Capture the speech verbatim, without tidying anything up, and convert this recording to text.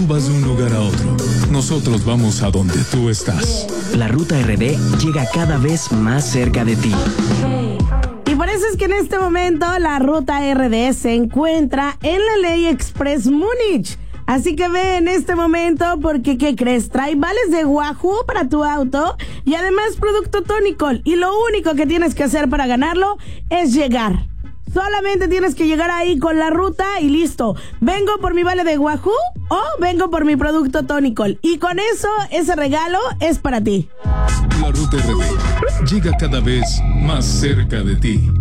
Vas de un lugar a otro. Nosotros vamos a donde tú estás. La Ruta R D llega cada vez más cerca de ti. Y por eso es que en este momento la Ruta R D se encuentra en la Ley Express Múnich. Así que ve en este momento porque, ¿qué crees? Trae vales de Wahoo para tu auto y además producto Tonicol. Y lo único que tienes que hacer para ganarlo es llegar. Solamente tienes que llegar ahí con la ruta y listo. ¿Vengo por mi vale de Wahoo o vengo por mi producto Tonicol? Y con eso, ese regalo es para ti. La Ruta R D llega cada vez más cerca de ti.